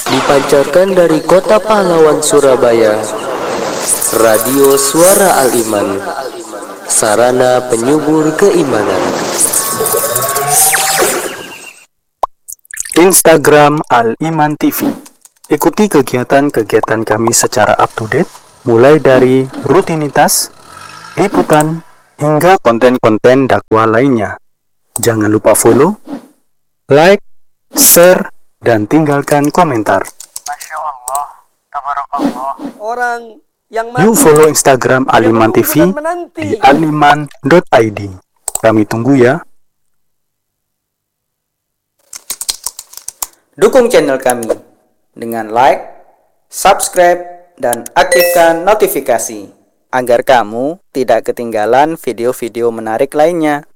Dipancarkan dari Kota Pahlawan Surabaya, Radio Suara Al-Iman, sarana penyubur keimanan. Instagram Al-Iman TV. Ikuti kegiatan-kegiatan kami secara up to date, mulai dari rutinitas, liputan, hingga konten-konten dakwah lainnya. Jangan lupa follow, like, share, dan tinggalkan komentar. Masya Allah, tabarakallah. Orang yang Yuk follow Instagram Al-Iman TV di aliman.id. Kami tunggu ya. Dukung channel kami dengan like, subscribe, dan aktifkan notifikasi agar kamu tidak ketinggalan video-video menarik lainnya.